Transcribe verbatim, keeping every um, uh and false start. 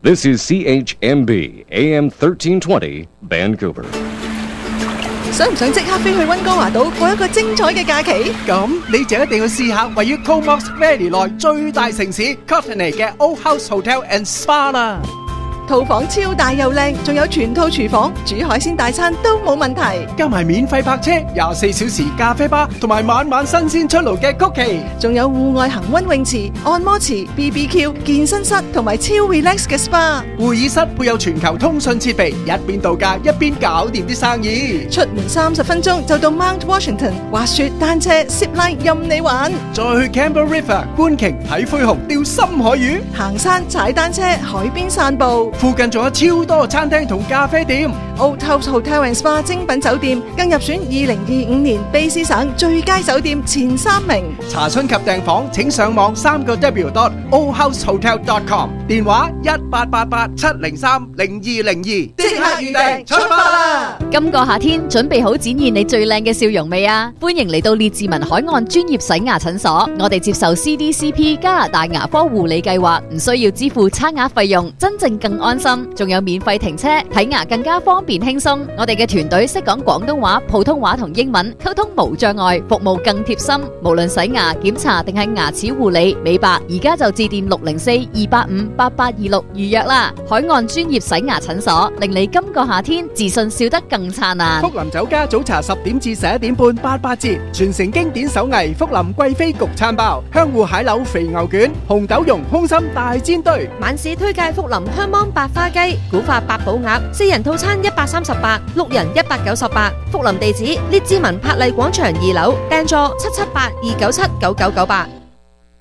This is C H M B A M thirteen twenty Vancouver。 想唔想即刻飛去溫哥華島過一個精彩嘅假期？ 咁你就一定要試下位於 Comox Valley 內最大城市 Courtenay 嘅 Old House Hotel and Spa 啦。 套房超大又靚，仲有全套廚房，煮海鮮大餐都冇問題。 加埋免費泊車、廿四小時咖啡吧，同埋晚晚新鮮出爐嘅曲奇， 仲有戶外恆溫泳池、按摩池、B B Q、健身室同埋超 relax 嘅 spa。 會議室配有全球通訊設備，一邊度假一邊搞掂啲生意。 出門三十分鐘就到 Mount Washington， 滑雪、單車、zipline 任你玩。 再去 Campbell River 觀鯨、睇灰熊、釣深海魚， 行山、踩單車、海邊散步。 附近仲有超多餐廳同咖啡店。 Old House Hotel and Spa 精品酒店更入選二零二五年卑詩省最佳酒店前三名。 查詢及訂房請上網三個 W dot old house hotel dot com， 電話一八八八七零三零二零二，即刻預訂出發啦！ 今個夏天準備好展現你最靚嘅笑容未啊？歡迎嚟到列治文海岸專業洗牙診所，我哋接受 C D C P 加拿大牙科護理計劃，唔需要支付刷牙費用，真正更安心，仲有免費停車，睇牙更加方便輕鬆。我哋嘅團隊識講廣東話、普通話同英文，溝通無障礙，服務更貼心。無論洗牙、檢查定係牙齒護理、美白，而家就致電六零四二八五八八二六預約啦。海岸專業洗牙診所，令你今個夏天自信笑得更燦爛。 福林酒家早茶十點至十一點半八八折，傳承經典手藝福林貴妃焗餐包、香芋蟹柳肥牛卷、紅豆蓉空心大煎堆。 晚市推介福林香芒白花雞、古法八寶鴨，四人套餐一百三十八，六人一百九十八。福林地址列治文柏麗廣場二樓，訂座七七八二九七九九九八。